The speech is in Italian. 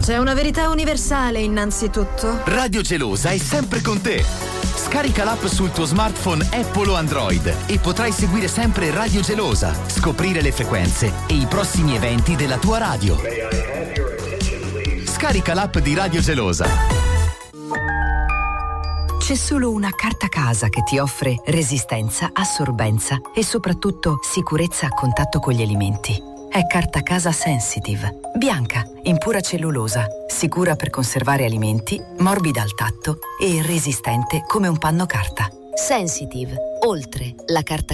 C'è una verità universale innanzitutto. Radio Gelosa è sempre con te. Scarica l'app sul tuo smartphone Apple o Android e potrai seguire sempre Radio Gelosa, scoprire le frequenze e i prossimi eventi della tua radio. Scarica l'app di Radio Gelosa. C'è solo una carta casa che ti offre resistenza, assorbenza e soprattutto sicurezza a contatto con gli alimenti. È Carta Casa Sensitive, bianca, in pura cellulosa, sicura per conservare alimenti, morbida al tatto e resistente come un panno carta. Sensitive, oltre la carta